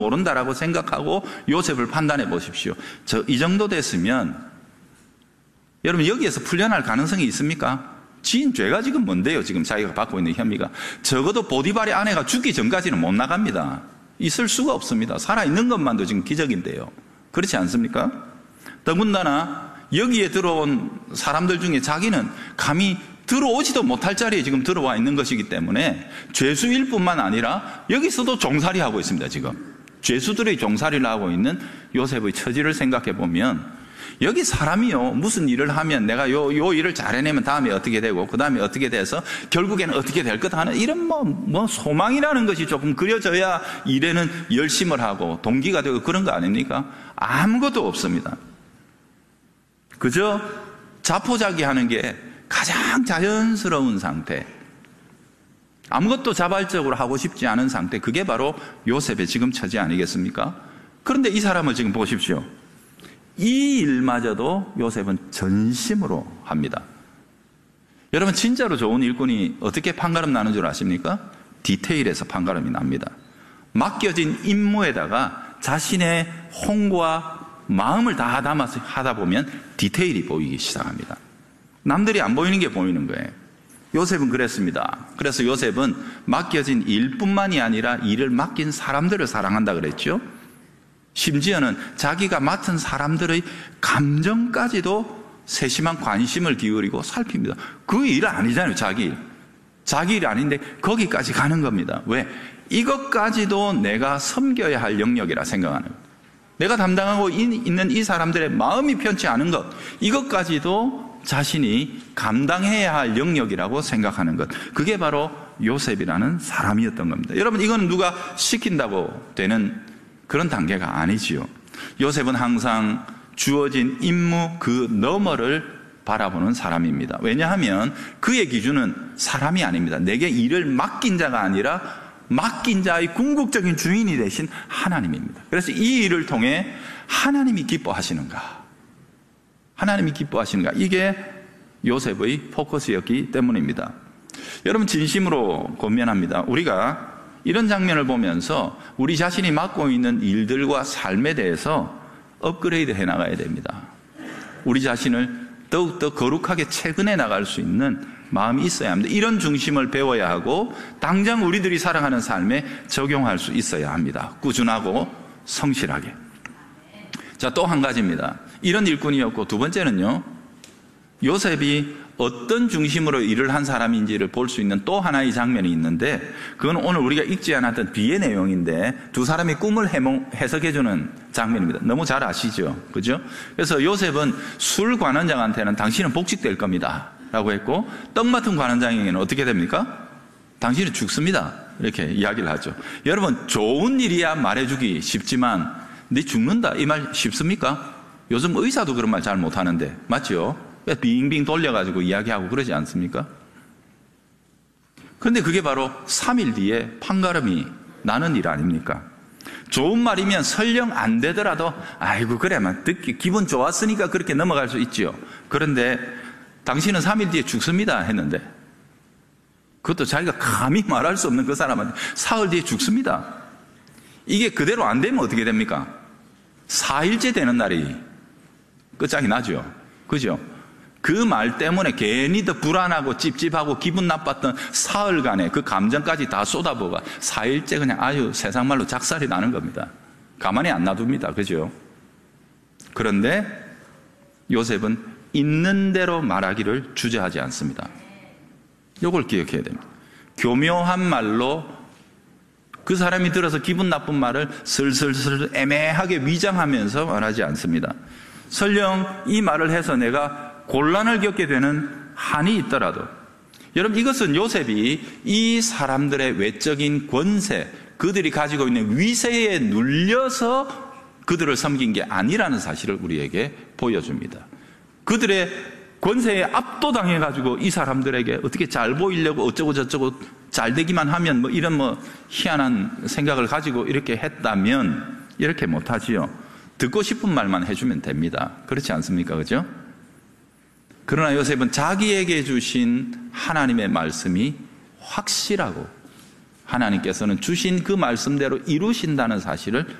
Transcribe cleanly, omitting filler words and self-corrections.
모른다라고 생각하고 요셉을 판단해 보십시오. 이 정도 됐으면 여러분 여기에서 풀려날 가능성이 있습니까? 지은 죄가 지금 뭔데요? 지금 자기가 받고 있는 혐의가. 적어도 보디발의 아내가 죽기 전까지는 못 나갑니다. 있을 수가 없습니다. 살아있는 것만도 지금 기적인데요. 그렇지 않습니까? 더군다나 여기에 들어온 사람들 중에 자기는 감히 들어오지도 못할 자리에 지금 들어와 있는 것이기 때문에 죄수일 뿐만 아니라 여기서도 종살이하고 있습니다. 지금 죄수들의 종살이를 하고 있는 요셉의 처지를 생각해 보면 여기 사람이요 무슨 일을 하면 내가 요 일을 잘 해내면 다음에 어떻게 되고 그 다음에 어떻게 돼서 결국에는 어떻게 될 것 하는 이런 뭐 소망이라는 것이 조금 그려져야 일에는 열심을 하고 동기가 되고 그런 거 아닙니까? 아무것도 없습니다. 그저 자포자기하는 게 가장 자연스러운 상태, 아무것도 자발적으로 하고 싶지 않은 상태, 그게 바로 요셉의 지금 처지 아니겠습니까? 그런데 이 사람을 지금 보십시오. 이 일마저도 요셉은 전심으로 합니다. 여러분 진짜로 좋은 일꾼이 어떻게 판가름 나는 줄 아십니까? 디테일에서 판가름이 납니다. 맡겨진 임무에다가 자신의 홍과 마음을 다 담아서 하다 보면 디테일이 보이기 시작합니다. 남들이 안 보이는 게 보이는 거예요. 요셉은 그랬습니다. 그래서 요셉은 맡겨진 일뿐만이 아니라 일을 맡긴 사람들을 사랑한다 그랬죠. 심지어는 자기가 맡은 사람들의 감정까지도 세심한 관심을 기울이고 살핍니다. 그 일 아니잖아요. 자기 일 아닌데 거기까지 가는 겁니다. 왜? 이것까지도 내가 섬겨야 할 영역이라 생각하는 거예요. 내가 담당하고 있는 이 사람들의 마음이 편치 않은 것, 이것까지도 자신이 감당해야 할 영역이라고 생각하는 것, 그게 바로 요셉이라는 사람이었던 겁니다. 여러분 이거는 누가 시킨다고 되는 그런 단계가 아니지요. 요셉은 항상 주어진 임무 그 너머를 바라보는 사람입니다. 왜냐하면 그의 기준은 사람이 아닙니다. 내게 일을 맡긴 자가 아니라 맡긴 자의 궁극적인 주인이 되신 하나님입니다. 그래서 이 일을 통해 하나님이 기뻐하시는가, 이게 요셉의 포커스였기 때문입니다. 여러분 진심으로 고민합니다. 우리가 이런 장면을 보면서 우리 자신이 맡고 있는 일들과 삶에 대해서 업그레이드 해 나가야 됩니다. 우리 자신을 더욱더 거룩하게 체근해 나갈 수 있는 마음이 있어야 합니다. 이런 중심을 배워야 하고 당장 우리들이 살아가는 삶에 적용할 수 있어야 합니다. 꾸준하고 성실하게. 자, 또 한 가지입니다. 이런 일꾼이었고, 두 번째는요, 요셉이 어떤 중심으로 일을 한 사람인지를 볼 수 있는 또 하나의 장면이 있는데, 그건 오늘 우리가 읽지 않았던 뒤의 내용인데 두 사람이 꿈을 해석해주는 장면입니다. 너무 잘 아시죠? 그죠? 그래서 요셉은 술 관원장한테는 당신은 복직될 겁니다 라고 했고, 떡 맡은 관원장에게는 어떻게 됩니까? 당신은 죽습니다 이렇게 이야기를 하죠. 여러분 좋은 일이야 말해주기 쉽지만 네 죽는다 이 말 쉽습니까? 요즘 의사도 그런 말 잘 못하는데 맞죠? 빙빙 돌려가지고 이야기하고 그러지 않습니까? 그런데 그게 바로 3일 뒤에 판가름이 나는 일 아닙니까? 좋은 말이면 설령 안 되더라도 아이고 그래만 듣기 기분 좋았으니까 그렇게 넘어갈 수 있지요. 그런데 당신은 3일 뒤에 죽습니다 했는데, 그것도 자기가 감히 말할 수 없는 그 사람한테 사흘 뒤에 죽습니다. 이게 그대로 안 되면 어떻게 됩니까? 4일째 되는 날이 끝장이 나죠. 그죠? 그 말 때문에 괜히 더 불안하고 찝찝하고 기분 나빴던 사흘간의 그 감정까지 다 쏟아부어가 4일째 그냥 아유 세상 말로 작살이 나는 겁니다. 가만히 안 놔둡니다. 그죠? 그런데 요셉은 있는 대로 말하기를 주저하지 않습니다. 이걸 기억해야 됩니다. 교묘한 말로 그 사람이 들어서 기분 나쁜 말을 슬슬슬 애매하게 위장하면서 말하지 않습니다. 설령 이 말을 해서 내가 곤란을 겪게 되는 한이 있더라도, 여러분 이것은 요셉이 이 사람들의 외적인 권세, 그들이 가지고 있는 위세에 눌려서 그들을 섬긴 게 아니라는 사실을 우리에게 보여줍니다. 그들의 권세에 압도당해가지고 이 사람들에게 어떻게 잘 보이려고 어쩌고 저쩌고 잘 되기만 하면 뭐 이런 뭐 희한한 생각을 가지고 이렇게 했다면 이렇게 못하지요. 듣고 싶은 말만 해주면 됩니다. 그렇지 않습니까? 그죠? 그러나 요셉은 자기에게 주신 하나님의 말씀이 확실하고 하나님께서는 주신 그 말씀대로 이루신다는 사실을